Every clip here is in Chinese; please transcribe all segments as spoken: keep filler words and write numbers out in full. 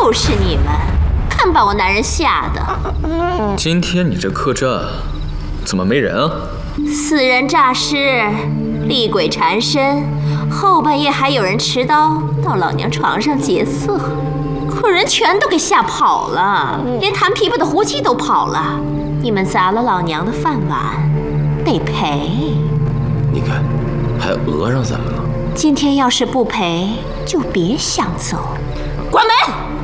就是你们，看把我男人吓的。 今天你这客栈怎么没人啊？ 死人诈尸，厉鬼缠身，后半夜还有人持刀到老娘床上劫色，客人全都给吓跑了，连弹琵琶的胡姬都跑了。你们砸了老娘的饭碗，得赔。 你看，还讹上咱们了。 今天要是不赔，就别想走。关门！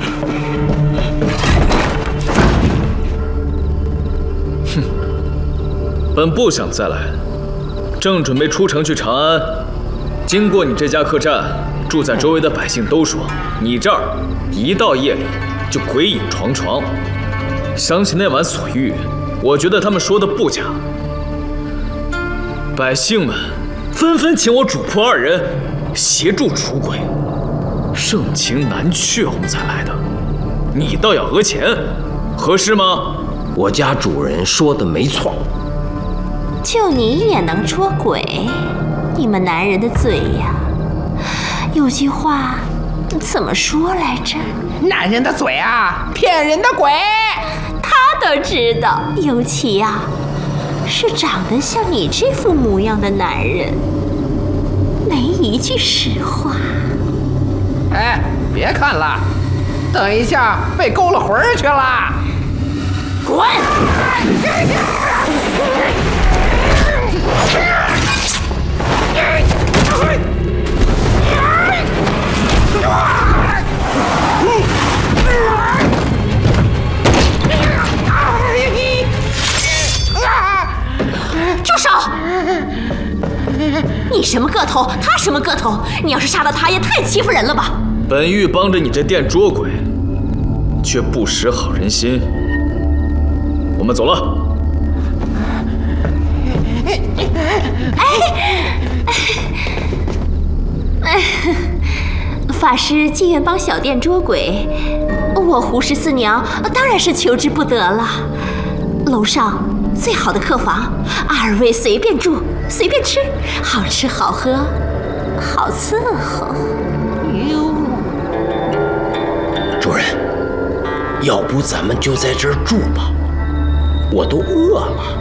哼，本不想再来，正准备出城去长安，经过你这家客栈，住在周围的百姓都说你这儿一到夜里就鬼影幢幢。想起那晚所遇，我觉得他们说的不假。百姓们纷纷请我主仆二人协助除鬼，盛情难却，我们才来的。你倒要讹钱，合适吗？ 我家主人说的没错。 就你也能捉鬼？你们男人的嘴呀，有句话怎么说来着？ 男人的嘴啊，骗人的鬼。 他都知道，尤其呀、啊，是长得像你这副模样的男人，没一句实话。 哎，别看了，等一下被勾了魂儿去了。 滚！住手！你什么个头，他什么个头？你要是杀了他，也太欺负人了吧！ 本欲帮着你这店捉鬼，却不识好人心。我们走了。 哎，哎，法师既愿帮小店捉鬼，我胡十四娘当然是求之不得了。楼上最好的客房，二位随便住，随便吃，好吃好喝，好伺候。 哟， 主人，要不咱们就在这儿住吧，我都饿了。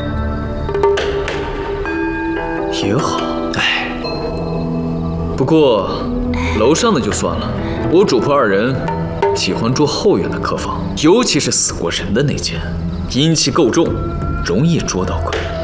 也好，哎，不过楼上的就算了，我主仆二人喜欢住后院的客房，尤其是死过人的那间，阴气够重，容易捉到鬼。